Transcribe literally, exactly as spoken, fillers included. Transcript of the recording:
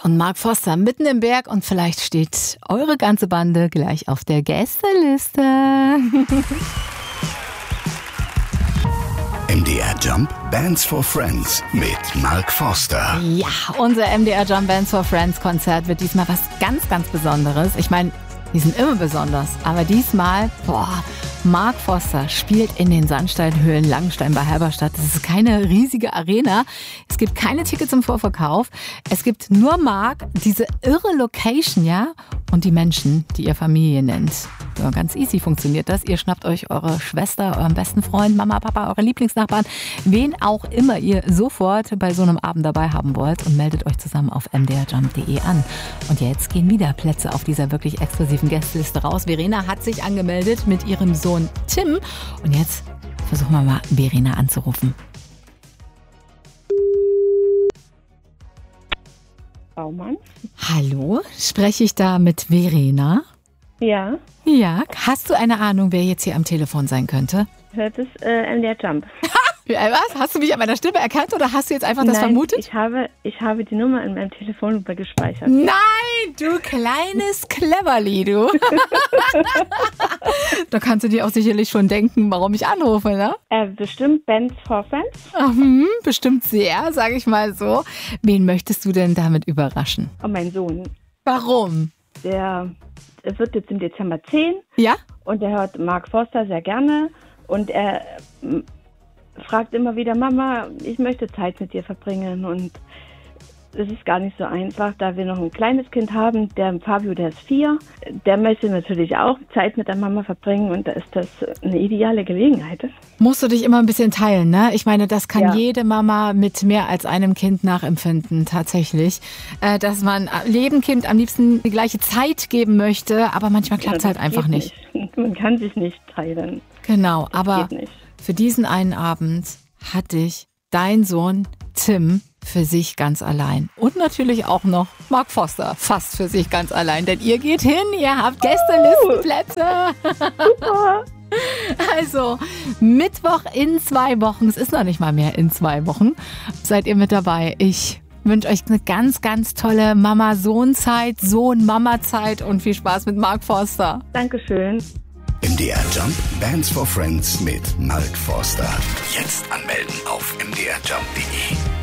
und Mark Foster mitten im Berg und vielleicht steht eure ganze Bande gleich auf der Gästeliste. M D R Jump Bands for Friends mit Mark Foster. Ja, unser M D R Jump Bands for Friends Konzert wird diesmal was ganz, ganz Besonderes. Ich meine, die sind immer besonders, aber diesmal, boah, Mark Foster spielt in den Sandsteinhöhlen Langenstein bei Halberstadt. Das ist keine riesige Arena. Es gibt keine Tickets im Vorverkauf. Es gibt nur Mark, diese irre Location, ja, und die Menschen, die ihr Familie nennt. Ja, ganz easy funktioniert das. Ihr schnappt euch eure Schwester, euren besten Freund, Mama, Papa, eure Lieblingsnachbarn, wen auch immer ihr sofort bei so einem Abend dabei haben wollt und meldet euch zusammen auf m d r jump punkt d e an. Und jetzt gehen wieder Plätze auf dieser wirklich exklusiven Gästeliste raus. Verena hat sich angemeldet mit ihrem Sohn Tim. Und jetzt versuchen wir mal, Verena anzurufen. Baumann. Hallo, spreche ich da mit Verena? Ja. Ja, hast du eine Ahnung, wer jetzt hier am Telefon sein könnte? Das ist äh, M D R Jump. Was? Hast du mich an meiner Stimme erkannt oder hast du jetzt einfach das Nein, vermutet? ich habe, ich habe die Nummer in meinem Telefonnummer gespeichert. Nein, du kleines Cleverli, du. Da kannst du dir auch sicherlich schon denken, warum ich anrufe, ne? Äh, bestimmt Bands for Friends. Mhm, bestimmt sehr, sage ich mal so. Wen möchtest du denn damit überraschen? Und mein Sohn, Warum? der, der wird jetzt im Dezember zehn. Ja? Und er hört Mark Foster sehr gerne. Und er m, fragt immer wieder, Mama, ich möchte Zeit mit dir verbringen. Und es ist gar nicht so einfach, da wir noch ein kleines Kind haben, der Fabio, der ist vier. Der möchte natürlich auch Zeit mit der Mama verbringen und da ist das eine ideale Gelegenheit. Musst du dich immer ein bisschen teilen, ne? Ich meine, das kann Ja. jede Mama mit mehr als einem Kind nachempfinden, tatsächlich. Äh, dass man jedem Kind am liebsten die gleiche Zeit geben möchte, aber manchmal klappt es Ja, halt das einfach geht nicht. nicht. Man kann sich nicht teilen. Genau, aber Geht nicht. für diesen einen Abend hat dich dein Sohn Tim für sich ganz allein. Und natürlich auch noch Mark Foster fast für sich ganz allein. Denn ihr geht hin, ihr habt Gästelistenplätze. Super. Also Mittwoch in zwei Wochen, es ist noch nicht mal mehr in zwei Wochen, seid ihr mit dabei. Ich wünsche euch eine ganz, ganz tolle Mama-Sohn-Zeit, Sohn-Mama-Zeit und viel Spaß mit Mark Foster. Dankeschön. M D R Jump Bands for Friends mit Mark Foster. Jetzt anmelden auf m d r jump punkt d e.